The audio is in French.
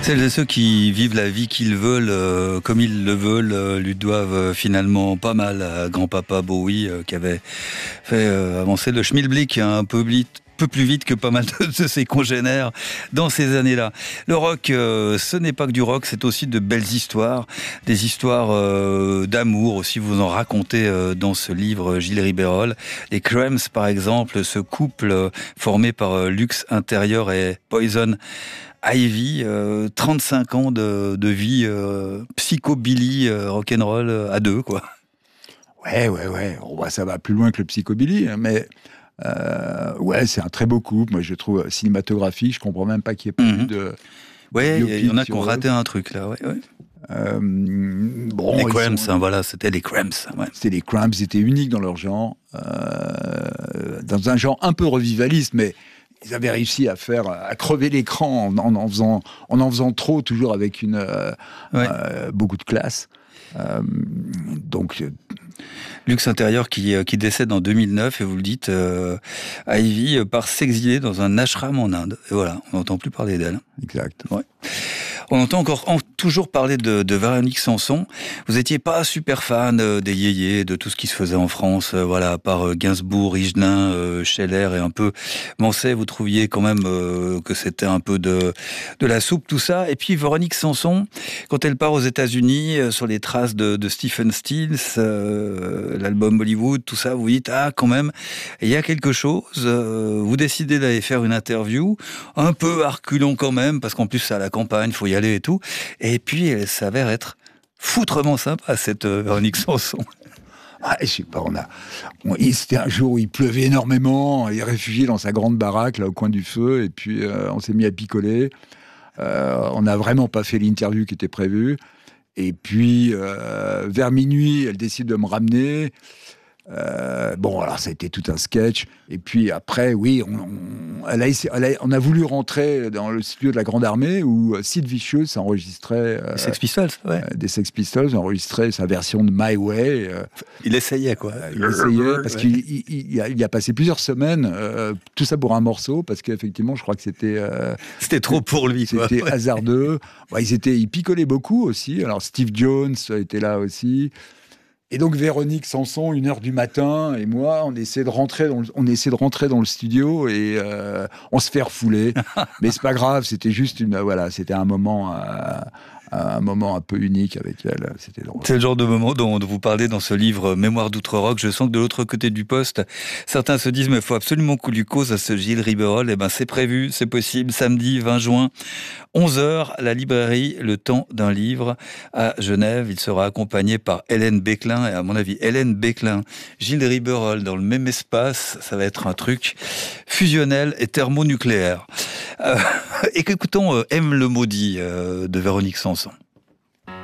Celles et ceux qui vivent la vie qu'ils veulent, comme ils le veulent, lui doivent finalement pas mal à grand-papa Bowie, qui avait fait avancer le schmilblick un peu plus vite que pas mal de ses congénères dans ces années-là. Le rock, ce n'est pas que du rock, c'est aussi de belles histoires, des histoires d'amour aussi, vous en racontez dans ce livre, Gilles Riberol. Les Cramps, par exemple, ce couple formé par Lux Interior et Poison Ivy, 35 ans de vie psychobilly, rock'n'roll à deux, quoi. Ouais. Ça va plus loin que le psychobilly, mais ouais, c'est un très beau couple. Moi, je trouve cinématographique. Je comprends même pas qu'il n'y ait pas eu de. Ouais, il y en a qui ont raté un truc là. Ouais. Bon, les Cramps, voilà, c'était les Cramps. Ouais. C'était les Cramps, ils étaient uniques dans leur genre, dans un genre un peu revivaliste, mais ils avaient réussi à crever l'écran en faisant trop, toujours avec beaucoup de classe. Donc, Lux Interior qui décède en 2009, et vous le dites, Ivy part s'exiler dans un ashram en Inde. Et voilà, on n'entend plus parler d'elle. Exact. Ouais. On entend toujours parler de Véronique Sanson. Vous étiez pas super fan des yéyés, de tout ce qui se faisait en France, voilà, à part Gainsbourg, Higelin, Scheller et un peu Manset, vous trouviez quand même que c'était un peu de la soupe, tout ça. Et puis Véronique Sanson, quand elle part aux États-Unis, sur les traces de Stephen Stills, l'album Hollywood, tout ça, vous dites, quand même, il y a quelque chose. Vous décidez d'aller faire une interview, un peu à reculons quand même, parce qu'en plus, c'est à la campagne, faut y aller et tout. Et puis, elle s'avère être foutrement sympa, cette Véronique Sanson. Je sais pas, c'était un jour où il pleuvait énormément, il est réfugié dans sa grande baraque, là, au coin du feu, et puis on s'est mis à picoler. On n'a vraiment pas fait l'interview qui était prévue. Et puis, vers minuit, elle décide de me ramener. Alors ça a été tout un sketch. Et puis après, oui, on a voulu rentrer dans le studio de la Grande Armée où Sid Vicious enregistrait des Sex Pistols, ouais. Des Sex Pistols, enregistrait sa version de My Way. Il essayait, quoi. Il essayait parce qu'il a passé plusieurs semaines, tout ça pour un morceau, parce qu'effectivement, je crois que c'était trop pour lui, quoi. C'était hasardeux. Il picolait beaucoup aussi. Alors Steve Jones était là aussi. Et donc Véronique Sanson, 1h du matin, et moi, on essaie de rentrer dans le studio et on se fait refouler. Mais c'est pas grave, c'était juste c'était un moment un peu unique avec elle. C'était drôle. C'est le genre de moment dont vous parlez dans ce livre Mémoire d'outre-rock. Je sens que de l'autre côté du poste, certains se disent mais il faut absolument qu'on lui cause à ce Gilles Riberol. Eh ben c'est prévu, c'est possible. Samedi 20 juin, 11h, la librairie Le Temps d'un livre à Genève. Il sera accompagné par Hélène Béclin. Et à mon avis, Hélène Béclin, Gilles Riberol dans le même espace, ça va être un truc fusionnel et thermonucléaire. Écoutons Aime le maudit de Véronique Sanson.